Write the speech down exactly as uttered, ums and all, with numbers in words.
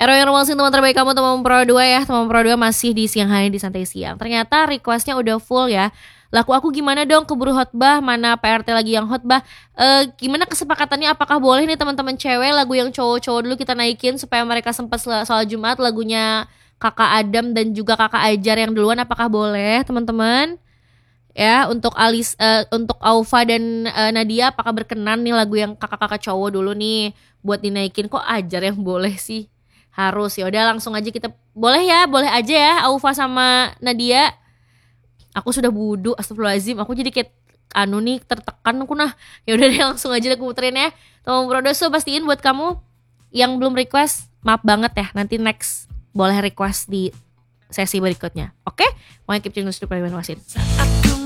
Erwin Romalsin, teman terbaik kamu, teman Pro dua ya. Teman Pro dua masih di siang hari di santai siang. Ternyata requestnya udah full ya. Laku aku gimana dong, keburu khotbah, mana P R T lagi yang khotbah. E, Gimana kesepakatannya, apakah boleh nih teman-teman cewek lagu yang cowok-cowok dulu kita naikin supaya mereka sempat soal Jumat lagunya Kakak Adam dan juga Kakak Ajar yang duluan, apakah boleh teman-teman? Ya, untuk Alis, uh, untuk Aufa dan uh, Nadia, apakah berkenan nih lagu yang kakak-kakak cowok dulu nih buat dinaikin? Kok Ajar yang boleh sih? Harus. Ya udah langsung aja kita, boleh ya, boleh aja ya Aufa sama Nadia. Aku sudah wudu, astagfirullahaladzim. Aku jadi kayak anu nih, tertekan aku nah. Ya udah deh, langsung aja aku muterin ya. Teman Prodoso, pastiin buat kamu yang belum request, maaf banget ya. Nanti next boleh request di sesi berikutnya. Oke? Mau keep channel Studio Wasin.